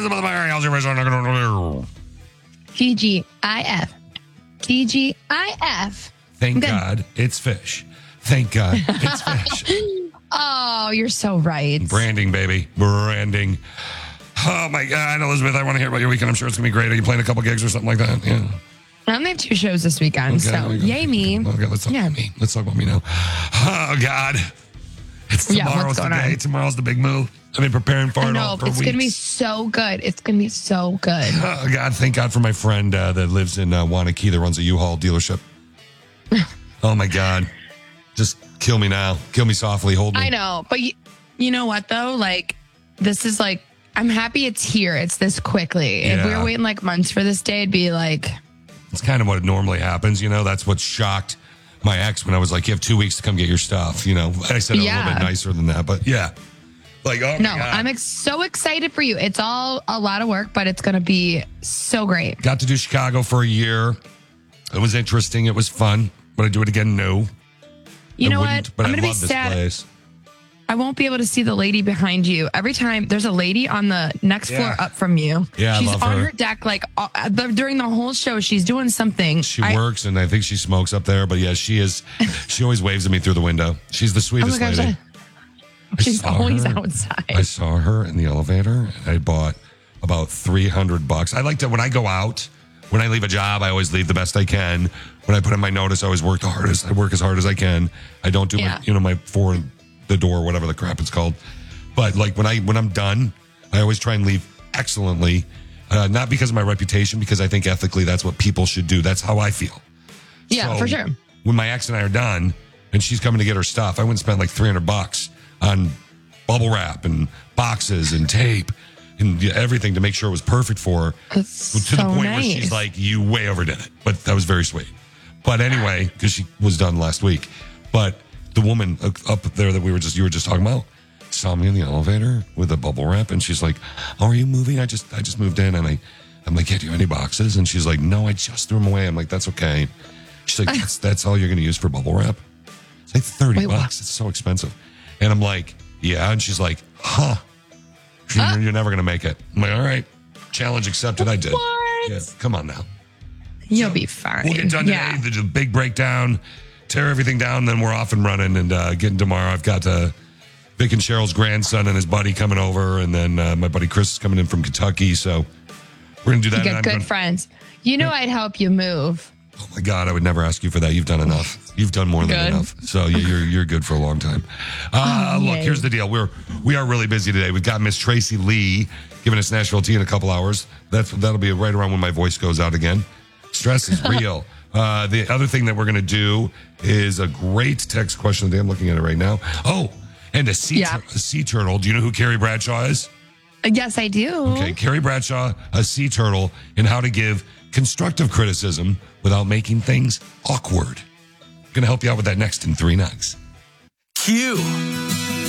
TGIF. TGIF. Thank God it's fish. Thank God it's fish. Oh, you're so right. Branding, baby. Branding. Oh, my God, Elizabeth, I want to hear about your weekend. I'm sure it's going to be great. Are you playing a couple gigs or something like that? Yeah. I only have 2 shows this weekend, so yay me. Okay, let's talk about me. Let's talk about me now. Oh, God. It's tomorrow's the day. Tomorrow's the big move. I've been preparing for it all for weeks. It's going to be so good. It's going to be so good. Oh, God, thank God for my friend that lives in Wanakee that runs a U-Haul dealership. Oh, my God. Just kill me now. Kill me softly. Hold me. I know. But you know what, though? Like, this is like, I'm happy it's here. It's this quickly. Yeah. If we were waiting like months for this day, it'd be like... It's kind of what normally happens. You know, that's what shocked my ex when I was like, you have 2 weeks to come get your stuff. You know, I said it a little bit nicer than that. But yeah. Like, oh, no, my God. I'm so excited for you. It's all a lot of work, but it's going to be so great. Got to do Chicago for a year. It was interesting. It was fun. Would I do it again? No. You know what? But I'm I going to be love this sad. place. I won't be able to see the lady behind you. Every time there's a lady on the next floor up from you. Yeah, she's I love on her. her deck like during the whole show. She's doing something. She works, and I think she smokes up there. But yeah, she is. She always waves at me through the window. She's the sweetest lady. She's always outside. I saw her in the elevator, and I bought about $300. I like to, when I go out, when I leave a job, I always leave the best I can. When I put in my notice, I always work the hardest. I work as hard as I can. I don't do my for the door, whatever the crap it's called. But like when I'm done, I always try and leave excellently. Not because of my reputation, because I think ethically that's what people should do. That's how I feel. Yeah, so for sure. When my ex and I are done and she's coming to get her stuff, I wouldn't spend like $300 on bubble wrap and boxes and tape and everything to make sure it was perfect for her. That's to the point where she's like, you way overdid it. But that was very sweet. But anyway, because she was done last week. But the woman up there that you were just talking about saw me in the elevator with a bubble wrap, and she's like, "Oh, are you moving? I just moved in," and I'm like, "Yeah, do you have any boxes?" And she's like, "No, I just threw them away." I'm like, "That's okay." She's like, "That's all you're going to use for bubble wrap?" It's like $30. It's so expensive. And I'm like, "Yeah," and she's like, "Huh? You're never going to make it." I'm like, "All right, challenge accepted." I did. What? Yeah, come on now. You'll be fine. We'll get done today. The big breakdown, tear everything down, then we're off and running and getting tomorrow. I've got Vic and Cheryl's grandson and his buddy coming over, and then my buddy Chris is coming in from Kentucky. So we're going to do that. You got good friends. You know I'd help you move. Oh, my God. I would never ask you for that. You've done enough. You've done more than enough. So you're good for a long time. Look, here's the deal. We are really busy today. We've got Miss Tracy Lee giving us Nashville tea in a couple hours. That'll be right around when my voice goes out again. Stress is real. The other thing that we're going to do is a great text question of the day. I'm looking at it right now. Oh, and a sea turtle. Do you know who Carrie Bradshaw is? Yes, I do. Okay, Carrie Bradshaw, a sea turtle, and how to give constructive criticism without making things awkward. Going to help you out with that next in 3 Nugs. Q.